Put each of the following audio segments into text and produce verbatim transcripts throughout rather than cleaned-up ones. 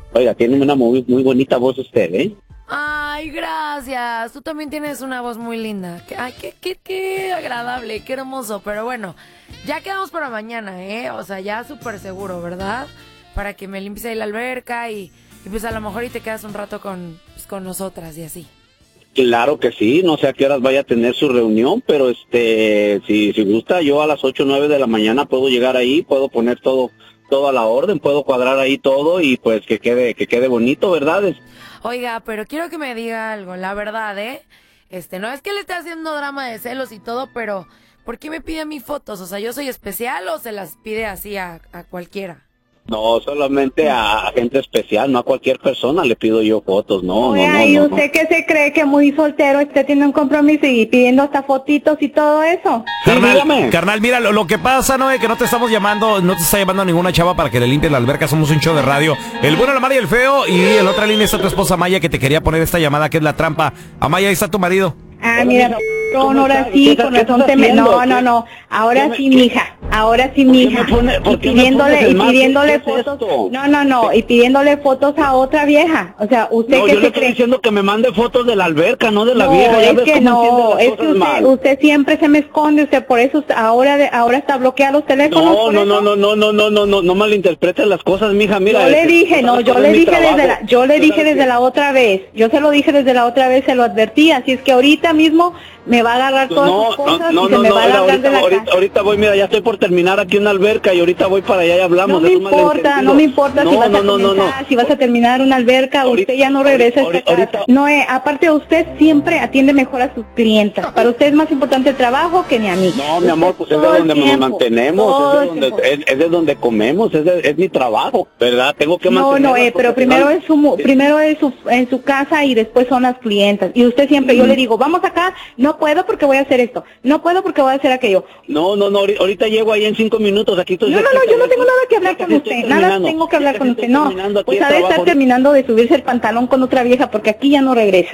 Oiga, tiene una muy, muy bonita voz usted, ¿eh? Ay, gracias. Tú también tienes una voz muy linda. Ay, qué, qué, qué agradable, qué hermoso. Pero bueno, ya quedamos para mañana, ¿eh? O sea, ya súper seguro, ¿verdad? Para que me limpies ahí la alberca y, y pues a lo mejor y te quedas un rato con, pues, con nosotras y así. Claro que sí, no sé a qué horas vaya a tener su reunión, pero este, si, si gusta, yo a las ocho o nueve de la mañana puedo llegar ahí, puedo poner todo, todo a la orden, puedo cuadrar ahí todo y pues que quede, que quede bonito, ¿verdad? Oiga, pero quiero que me diga algo, la verdad, ¿eh? Este, no es que le esté haciendo drama de celos y todo, pero ¿por qué me pide mis fotos? O sea, ¿yo soy especial o se las pide así a, a cualquiera? No, solamente a, a gente especial, no a cualquier persona le pido yo fotos, no, Oye, no, no. ¿y no, usted no. que se cree que muy soltero, usted tiene un compromiso y pidiendo hasta fotitos y todo eso? Carnal, dígame. carnal, mira, lo, lo que pasa, no es que no te estamos llamando, no te está llamando ninguna chava para que le limpies la alberca, somos un show de radio. El bueno, la mala y el feo, y en la otra línea está tu esposa Amaya que te quería poner esta llamada que es la trampa. Amaya, ahí está tu marido. Ah, mira, con ahora sí, con razón te me... No, no, no, ahora sí, mija, ahora sí, mija. Y pidiéndole, y pidiéndole fotos... No, no, no, y pidiéndole fotos a otra vieja. O sea, ¿usted No, qué yo le se estoy cree? diciendo que me mande fotos de la alberca, no de la No, vieja. Ya es ves que cómo entiende no, las es que cosas usted, mal. usted siempre se me esconde, usted por eso ahora de- ahora está bloqueado los teléfonos. No, por no, eso. no, no, no, no, no, no, no, no malinterpretes las cosas, mija, mira. Yo le este, dije, tú no, sabes yo cómo le es mi dije desde trabajo. la, yo le Tú dije sabes desde que- la otra vez, yo se lo dije desde la otra vez, se lo advertí, así es que ahorita mismo me va a agarrar todas No, sus cosas no, y se no, me no, va a mira, largar de ahorita, la ahorita, casa. ahorita voy, mira, ya estoy por terminar aquí una alberca y ahorita voy para allá y hablamos. No me es un importa, malentendido. no me importa si No, vas no, a no, no, comenzar, no. si vas a terminar una alberca, Ahorita- usted ya no regresa a ahorita- esta ahorita- casa. No, eh, aparte usted siempre atiende mejor a sus clientes. Para usted es más importante el trabajo que ni a mí. No, mi amor, pues es de Todo el donde nos tiempo, mantenemos, todo es de el donde, tiempo. es, es de donde comemos, es, de- es mi trabajo, ¿verdad? Tengo que No, mantener. no, eh, pero primero es su, mu- primero es su, en su casa y después son las clientas. Y usted siempre, yo le digo, vamos acá, no puedo porque voy a hacer esto, no puedo porque voy a hacer aquello. No, no, no, ahori- ahorita llego ahí en cinco minutos, aquí estoy. No, no, cerquita, no, yo no ya tengo estoy- nada que hablar ya con casi estoy usted, nada terminando. tengo que hablar Ya con casi usted, estoy no. terminando aquí Pues el ha de estar trabajo. terminando de subirse el pantalón con otra vieja porque aquí ya no regresa.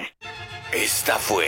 Esta fue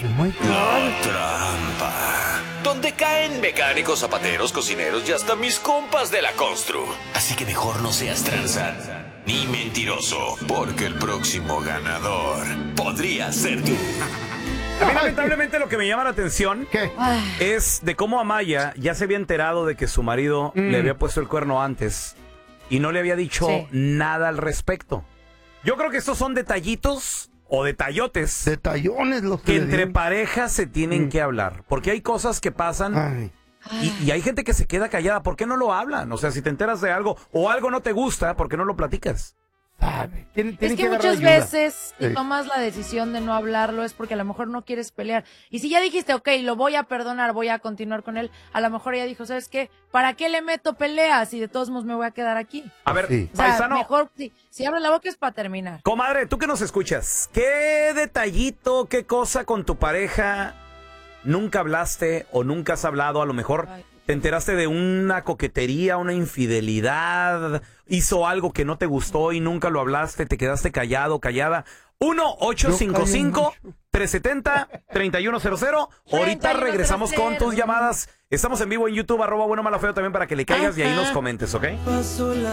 La Trampa, donde caen mecánicos, zapateros, cocineros y hasta mis compas de la constru. Así que mejor no seas tranza ni mentiroso, porque el próximo ganador podría ser tú. A mí lamentablemente lo que me llama la atención ¿Qué? es de cómo Amaya ya se había enterado de que su marido Mm. le había puesto el cuerno antes y no le había dicho Sí. nada al respecto. Yo creo que estos son detallitos o detallotes Detallones los que que le entre dieron. parejas se tienen Mm. que hablar. Porque hay cosas que pasan Ay. y, y hay gente que se queda callada. ¿Por qué no lo hablan? O sea, si te enteras de algo o algo no te gusta, ¿por qué no lo platicas? Sabe. Tienen, Es tienen que agarrar muchas ayuda. veces si Sí. tomas la decisión de no hablarlo es porque a lo mejor no quieres pelear. Y si ya dijiste, ok, lo voy a perdonar, voy a continuar con él, a lo mejor ella dijo, ¿sabes qué? ¿Para qué le meto peleas si de todos modos me voy a quedar aquí? A ver, Sí. O sea, paisano, mejor, si, si abre la boca es para terminar. comadre, tú que nos escuchas, ¿qué detallito, qué cosa con tu pareja nunca hablaste o nunca has hablado? A lo mejor Ay. te enteraste de una coquetería, una infidelidad, hizo algo que no te gustó y nunca lo hablaste, te quedaste callado, callada. uno ocho cinco cinco, tres siete cero, tres uno cero cero. Ahorita regresamos con tus llamadas. Estamos en vivo en YouTube, arroba bueno mala feo también para que le caigas y ahí nos comentes, ¿ok?